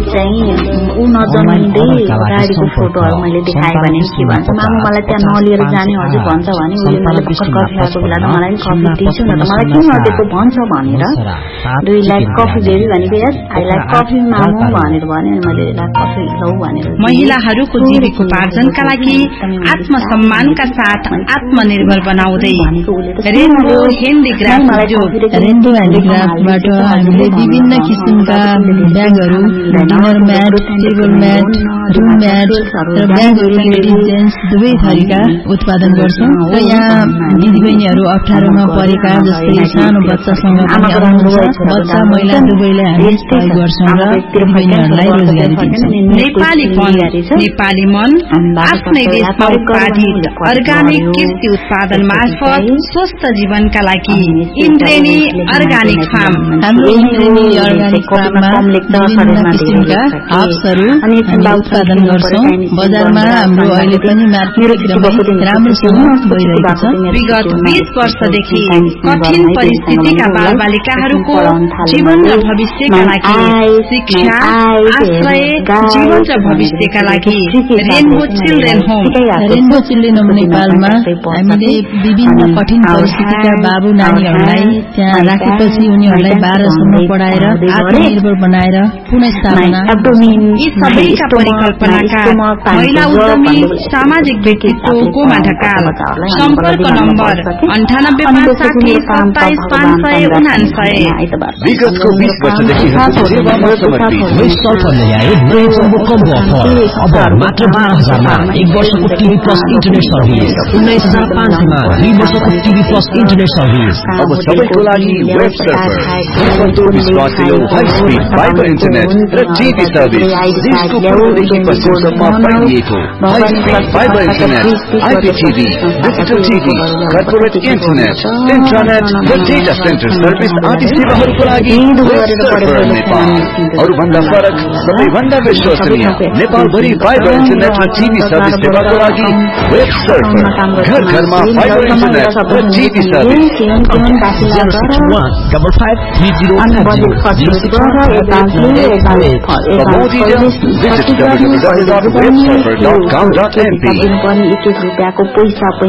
चाहिँ ऊ नजन्मिँदै गाडीको फोटोहरू मैले देखाएँ भने के भन्छ मामु मलाई त्यहाँ नलिएर जाने हजुर भन्छ भने उसले मलाई भर्खर कफी खाएको बेला त मलाई कफी दिन्छु न त मलाई किन नदिएको भन्छ भनेर do you like coffee baby भनेको यस आई लाइक कफी मामु भनेर भने मैले लाइक कफी लौ भनेर महिलाहरूको जीविकोपार्जनका लागि आत्मसम्मानका साथ आत्मनिर्भर बनाउँदै रेनबो ह्यान्डिक्राफ्टबाट हामीले विभिन्न किसिमका ब्यागहरू dinner mat table mat room mat र ब्यागहरू लेडिज जेन्ट्स दुवै थरीका उत्पादन गर्छौं र यहाँ दिदीबहिनीहरू अप्ठ्यारोमा परेका जस्तै सानो बच्चासँग पनि आउनुहुन्छ बच्चा महिला दुवैलाई हामी सहयोग गर्छौं र दिदीबहिनीहरूलाई रोजगारी दिन्छौं नेपाली मन आफ्नै देशमा उत्पादित अर्गानिक कृषि उत्पादन मार्फत स्वस्थ जीवनका लागि इन्द्रेणी अर्गानिक फार्म हाम्रो इन्द्रेणी अर्गानिक फार्ममा विभिन्न किसिमका हर्ब्सहरू हामी उत्पादन गर्छौं बजारमा हाम्रो अहिले पनि मार्केट राम्रोसँग भइरहेको छ विगत 20 वर्षदेखि कठिन परिस्थितिका बालबालिकाहरूको जीवन र भविष्यका लागि शिक्षा आश्रय जीवन र भविष्यका लागि रेनबो चिल्ड्रेन होम नेपालमा हामीले विभिन्न कठिन परिस्थितिका बाबु नानीहरूलाई त्यहाँ राखेपछि उनीहरूलाई 12 सम्म पढाएर आत्मनिर्भर बनाएर पुनर्स्थापना यी सबैका परिकल्पनाका महिला उद्यमी सामाजिक व्यक्तित्व गोमा ढकाल सम्पर्क नम्बर 9856275599 विगतको 20 वर्षदेखि सेवामा समर्पित सफलले ल्याए नयाँ कम्बो अफर अब मात्र 12,000 मा 1 वर्षको टिभी प्लस इन्टरनेट सर्भिस 19,500 मा 2 वर्षको टिभी प्लस इन्टरनेट सर्भिस अब सबैको लागि web server विश्वासिलो high speed fibre internet र टिभी सर्भिस देशको पूर्वदेखि पश्चिमसम्म फैलिएको high speed fibre internet आइपीटीभी digital TV corporate internet internet र डेटा सेन्टर सर्भिस आदि सेवाहरूको लागि नेपाल अरूभन्दा फरक सबैभन्दा विश्वसनीय नेपालभरि फाइबर इन्टरनेट र टिभी सर्भिस सेवाको लागि वेब सर्भर घर घरमा फाइबर इन्टरनेट र टिभी सर्भिस 0615530